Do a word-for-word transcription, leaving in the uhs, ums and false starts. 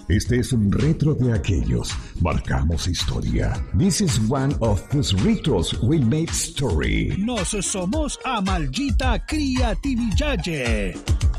Este es un retro de aquellos. Marcamos historia. This is one of those retros we made story. Nos somos a maldita creatividad.